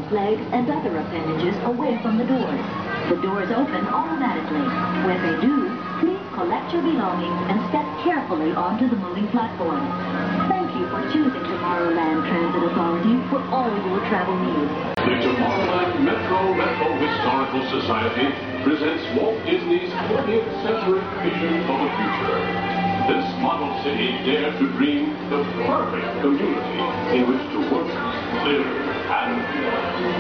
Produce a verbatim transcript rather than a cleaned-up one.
legs, and other appendages away from the doors. The doors open automatically. When they do, please collect your belongings and step carefully onto the moving platform. Thank you for choosing Tomorrowland Transit Authority for all your travel needs. The Tomorrowland Metro Metro Historical Society presents Walt Disney's twentieth century vision of the future. This model city dared to dream the perfect community in which to work, live, and play.